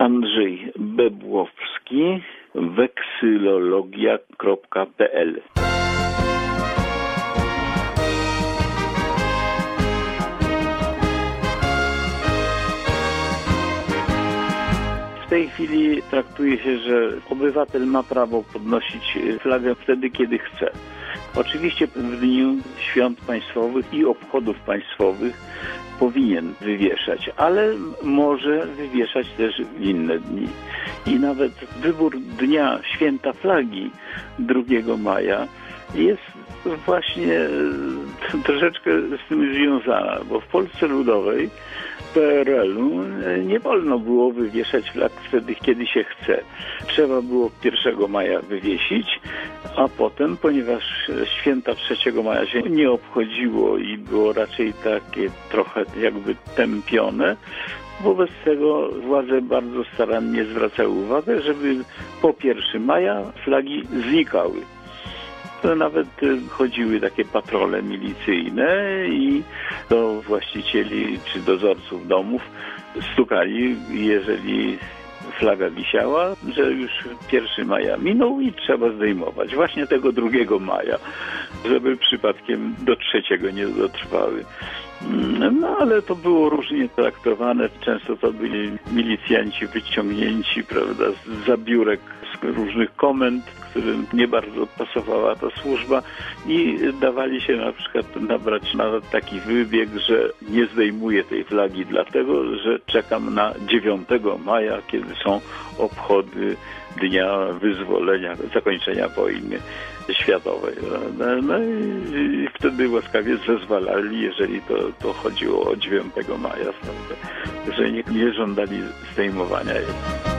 Andrzej Bebłowski, weksylologia.pl. W tej chwili traktuje się, że obywatel ma prawo podnosić flagę wtedy, kiedy chce. Oczywiście w dniu świąt państwowych i obchodów państwowych powinien wywieszać, ale może wywieszać też w inne dni. I nawet wybór dnia święta flagi 2 maja jest właśnie troszeczkę z tym związana, bo w Polsce Ludowej PRL-u nie wolno było wywieszać flag wtedy, kiedy się chce. Trzeba było 1 maja wywiesić, a potem, ponieważ święta 3 maja się nie obchodziło i było raczej takie trochę jakby tępione, wobec tego władze bardzo starannie zwracały uwagę, żeby po 1 maja flagi znikały. To nawet chodziły takie patrole milicyjne i do właścicieli czy dozorców domów stukali, jeżeli flaga wisiała, że już 1 maja minął i trzeba zdejmować. Właśnie tego 2 maja, żeby przypadkiem do 3 nie dotrwały. No ale to było różnie traktowane. Często to byli milicjanci wyciągnięci, prawda, z biurek, z różnych komend, którym nie bardzo pasowała ta służba i dawali się na przykład nabrać na taki wybieg, że nie zdejmuję tej flagi dlatego, że czekam na 9 maja, kiedy są obchody Dnia Wyzwolenia, zakończenia wojny światowej. No i wtedy łaskawie zezwalali, jeżeli to chodziło o 9 maja, że nie żądali zdejmowania jej.